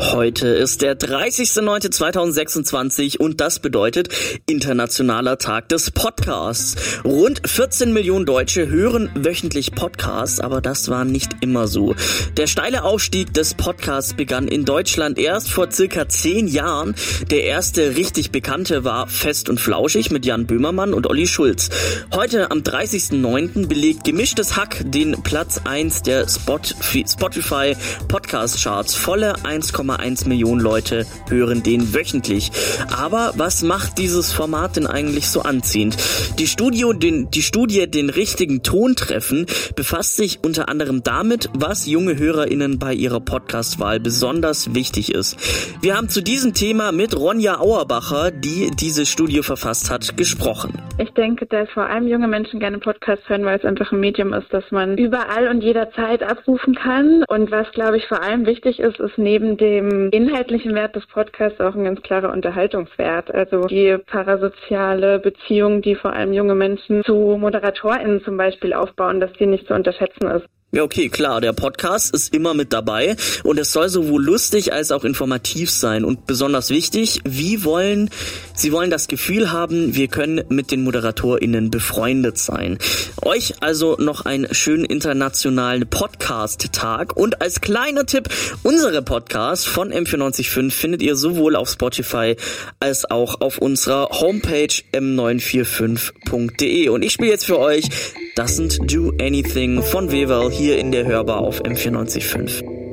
Heute ist der 30.09.2026 und das bedeutet Internationaler Tag des Podcasts. Rund 14 Millionen Deutsche hören wöchentlich Podcasts, aber das war nicht immer so. Der steile Aufstieg des Podcasts begann in Deutschland erst vor circa 10 Jahren. Der erste richtig bekannte war Fest und Flauschig mit Jan Böhmermann und Olli Schulz. Heute am 30.09. belegt Gemischtes Hack den Platz 1 der Spotify Podcast Charts. Volle 1,1 Millionen Leute hören den wöchentlich. Aber was macht dieses Format denn eigentlich so anziehend? Die Studie Den richtigen Ton treffen befasst sich unter anderem damit, was junge HörerInnen bei ihrer Podcast-Wahl besonders wichtig ist. Wir haben zu diesem Thema mit Ronja Auerbacher, die diese Studie verfasst hat, gesprochen. Ich denke, dass vor allem junge Menschen gerne Podcasts hören, weil es einfach ein Medium ist, das man überall und jederzeit abrufen kann. Und was, glaube ich, vor allem wichtig ist, ist neben dem inhaltlichen Wert des Podcasts auch ein ganz klarer Unterhaltungswert. Also die parasoziale Beziehung, die vor allem junge Menschen zu ModeratorInnen zum Beispiel aufbauen, dass die nicht zu unterschätzen ist. Ja, okay, klar, der Podcast ist immer mit dabei und es soll sowohl lustig als auch informativ sein und besonders wichtig, Sie wollen das Gefühl haben, wir können mit den ModeratorInnen befreundet sein. Euch also noch einen schönen internationalen Podcast-Tag und als kleiner Tipp, unsere Podcasts von M945 findet ihr sowohl auf Spotify als auch auf unserer Homepage m945.de und ich spiele jetzt für euch Doesn't Do Anything von Wevel hier in der Hörbar auf M945.